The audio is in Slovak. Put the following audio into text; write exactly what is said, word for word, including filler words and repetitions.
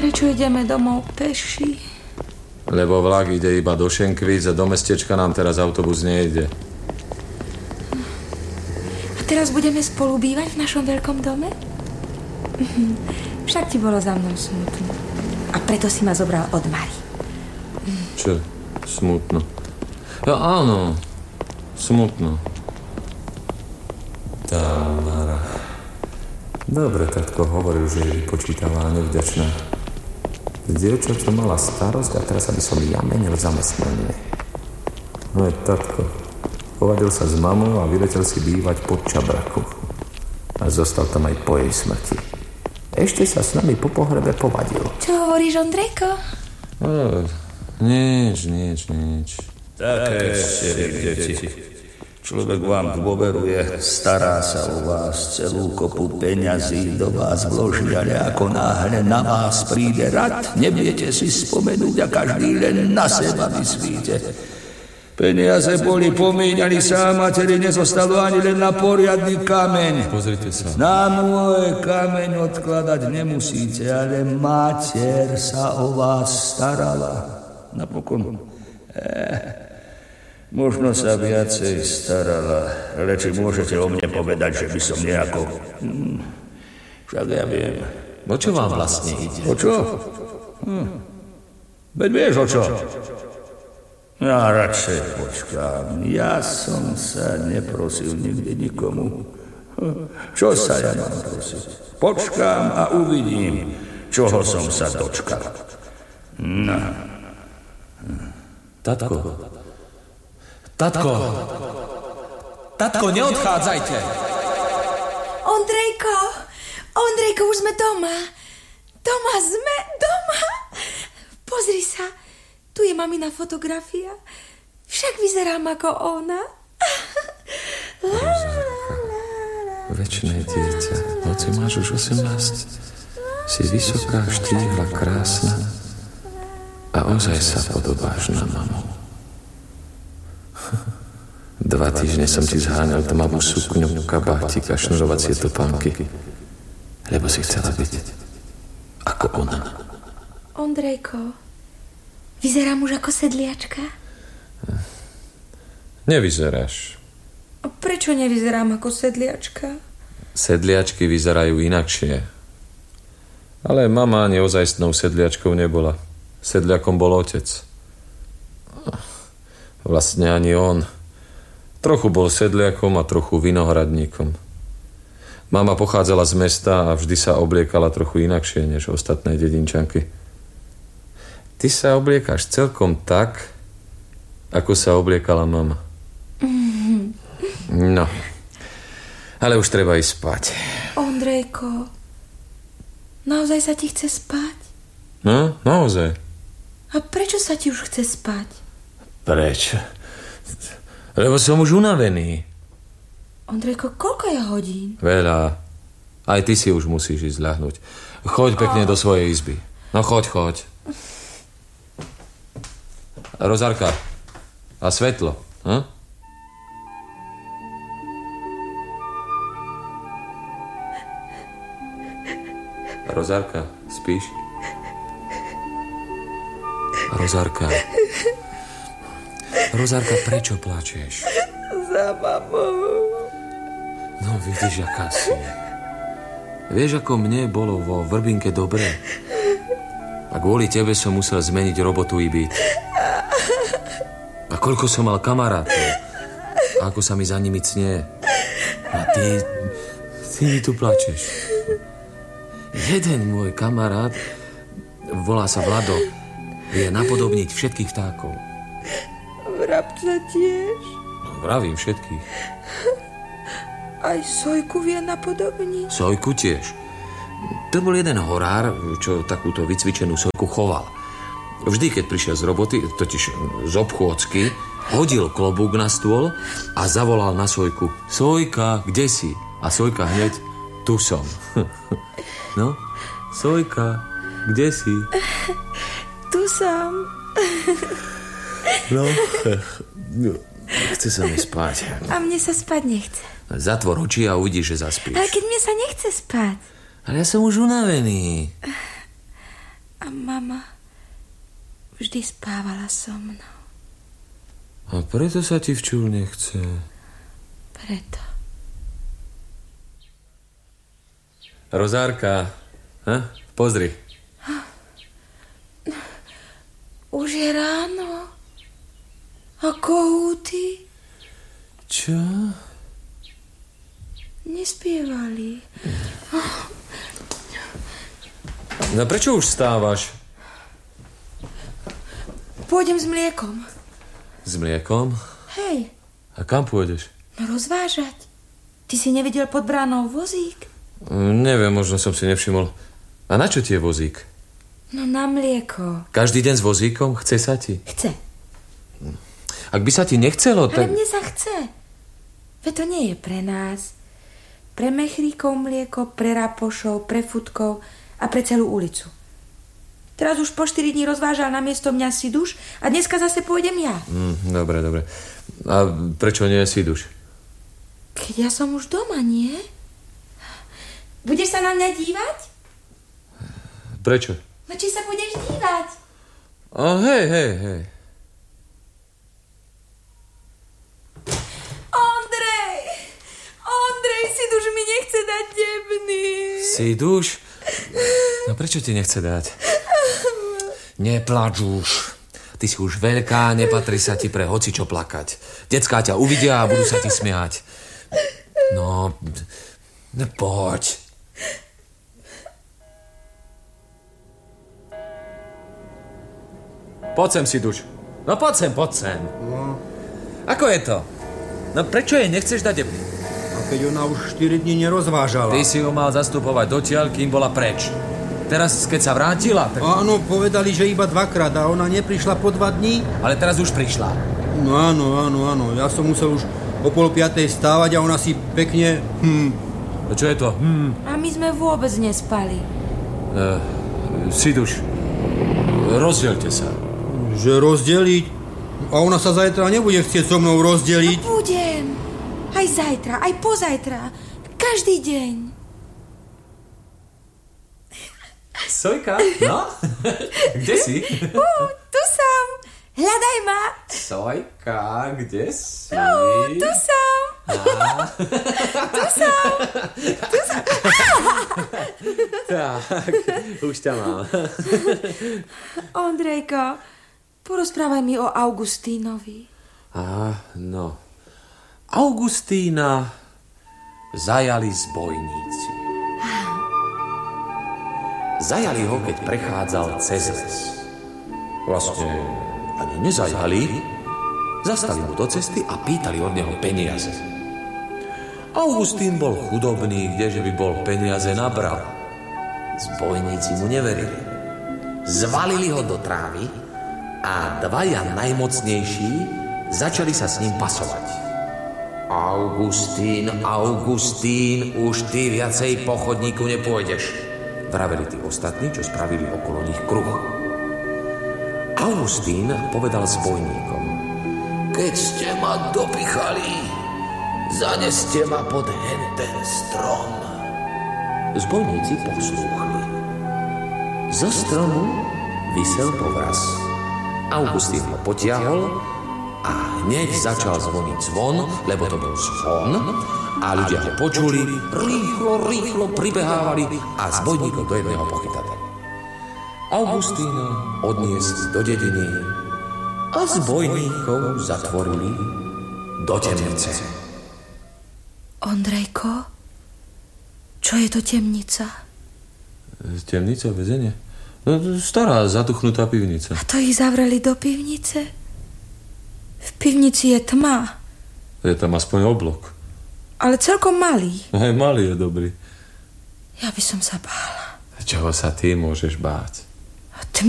Prečo ideme domov peši? Lebo vlak ide iba do Šenkvíc a do mestečka nám teraz autobus nejde. A teraz budeme spolu bývať v našom veľkom dome? Však ti bolo za mnou smutno. A preto si ma zobral od Mary. Čo? Smutno. Ja, áno. Smutno. Tamara. Dobre, tatko hovoril, že je vypočítavá a nevďačná. Dievča, čo mala starosť a teraz aby som ja menil zamestnanie. No je tatko. Povadil sa s mamou a vyletel si bývať pod Čabraku. A zostal tam aj po jej smrti. Ešte sa s nami po pohrebe povadil. Čo hovoríš, Ondrejko? No, nič, nič, nič. Také ste, deti. Človek vám dôveruje, stará sa o vás, celú kopu peňazí do vás vloží, ale ako náhle na vás príde rad, neviete si spomenúť a každý len na seba myslíte. Peniaze boli pomíňali sa a materi nezostalo ani len na poriadny kameň. Pozrite sa. Na môj kameň odkladať nemusíte, ale mater sa o vás starala. Napokon, eh, možno sa viacej starala, ale či môžete o mne povedať, že by som nejako... Hm, však ja viem. O čo vám vlastne ide? O čo? Hm. Veď vieš o čo? Ja radšej počkám. Ja som sa neprosil nikdy nikomu. Čo sa ja mám prosiť? Počkám a uvidím, čoho som sa dočkal. No. Tatko. Tatko. Tatko, neodchádzajte. Ondrejko. Ondrejko, už sme doma. Doma sme, doma. Pozri sa. Tu je mamina fotografia. Však vyzerám ako ona. Večné dieťa, hoci máš už osemnásť, si vysoká, štíhla, krásna a ozaj sa podobáš na mamu. Dva týždne som ti zháňal tmavú sukňu, kabátik a šnurovacie topánky, lebo si chcela byť ako ona. Ondrejko, vyzerám už ako sedliačka? Nevyzeráš. A prečo nevyzerám ako sedliačka? Sedliačky vyzerajú inakšie. Ale mama ani ozajstnou sedliačkou nebola. Sedliakom bol otec. Vlastne ani on. Trochu bol sedliakom a trochu vinohradníkom. Mama pochádzala z mesta a vždy sa obliekala trochu inakšie než ostatné dedinčanky. Ty sa obliekáš celkom tak, ako sa obliekala mama. No, ale už treba ísť spať. Ondrejko, naozaj sa ti chce spať? No, naozaj. A prečo sa ti už chce spať? Prečo? Lebo som už unavený. Ondrejko, koľko je hodín? Veľa. Aj ty si už musíš ísť ľahnuť. Choď pekne oh. do svojej izby. No choď, choď. Rozárka. A svetlo. Hm? Rozárka, spíš? Rozárka. Rozárka, prečo plačeš? Za mamou. No vidíš, aká si. Vieš, ako mne bolo vo Vrbinke dobre? A kvôli tebe som musel zmeniť robotu i byt. A koľko som mal kamarátov. A ako sa mi za nimi cnie. A ty... Ty mi tu plačeš. Jeden môj kamarát, volá sa Vlado, vie napodobniť všetkých vtákov. Vrabca tiež? No, vravím všetkých. Aj Sojku vie napodobniť? Sojku tiež. To bol jeden horár, čo takúto vycvičenú Sojku choval. Vždy, keď prišiel z roboty, totiž z obchôdzky, hodil klobúk na stôl a zavolal na Sojku: Sojka, kde si? A Sojka hneď: tu som. No, Sojka, kde si? Tu som. No, chce sa mi spať. A mne sa spať nechce. Zatvor oči a uvidíš, že zaspíš. Ale keď mne sa nechce spať. Ale ja som už unavený. A mama vždy spávala so mnou. A preto sa ti včúl nechce. Preto. Rozárka, ha? Pozri. Už je ráno. A kohúty? Čo? Nespievali. No prečo už stávaš? Pôjdem s mliekom. S mliekom? Hej. A kam pôjdeš? No rozvážať. Ty si nevidel pod bránou vozík? Mm, neviem, možno som si nevšimol. A na čo ti je vozík? No na mlieko. Každý deň s vozíkom? Chce sa ti? Chce. Ak by sa ti nechcelo, tak... Ale mne sa chce. Veď to nie je pre nás. Pre mechríkov mlieko, pre rapošov, pre futkov a pre celú ulicu. Teraz už po štyri dní rozvážal na miesto mňa Siduš a dneska zase pôjdem ja. Mm, dobre, dobre. A prečo nie Siduš? Keď ja som už doma, nie? Budeš sa na mňa dívať? Prečo? No či sa budeš dívať? A hej, hej, hej. Ondrej! Ondrej, Siduš mi nechce dať debny. Siduš? No prečo ti nechce dať? Neplač už. Ty si už veľká, nepatrí sa ti pre hocičo plakať. Decká ťa uvidia a budú sa ti smiať. No, no poď. Poď sem, Siduš. No poď sem, poď sem. No. Ako je to? No prečo jej nechceš dať debny? A keď ona už štyri dní nerozvážala. Ty si ju mal zastupovať dotiaľ, kým bola preč. Teraz, keď sa vrátila... Tak... Áno, povedali, že iba dvakrát a ona neprišla po dva dní. Ale teraz už prišla. No áno, áno, áno. Ja som musel už o pol piatej stávať a ona si pekne... Hm. A čo je to? Hm. A my sme vôbec nespali. Uh, Siduš, rozdielte sa. Že rozdeliť? A ona sa zajtra nebude chcieť so mnou rozdeliť? No budem. Aj zajtra, aj pozajtra. Každý deň. Sojka, no? Kde si? Uh, tu som. Hľadaj ma. Sojka, kde si? Uh, tu som. Tu som. Tu som. Tak, už ťa mám. Ondrejko, porozprávaj mi o Augustínovi. Á, no. Augustína zajali zbojníci. Zajali ho, keď prechádzal cez les. Vlastne ani nezajali. Zastali mu do cesty a pýtali od neho peniaze. Augustín bol chudobný, kdeže by bol peniaze nabral. Zbojníci mu neverili. Zvalili ho do trávy a dvaja najmocnejší začali sa s ním pasovať. Augustín, Augustín, už ty viacej po chodníku nepôjdeš, vraveli tí ostatní, čo spravili okolo nich kruh. Augustín povedal zbojníkom: keď ste ma dopichali, zaneste ma pod henten strom. Zbojníci poslúchli. Zo stromu visel povraz. Augustín ho potiahol a hneď začal zvoniť zvon, lebo to bol zvon, a ľudia ho počuli, rýchlo, rýchlo pribehávali a zbojníkov do jedného pochytali. Augustína odniesli do dediny a zbojníkov zatvorili do temnice. Ondrejko, čo je to temnica? Temnica, väzenie? No, stará, zatuchnutá pivnica. A to ich zavreli do pivnice? V pivnici je tma. Je tam aspoň oblok. Ale celkom malý. Aj malý je dobrý. Ja by som sa bála. Čoho sa ty môžeš báť?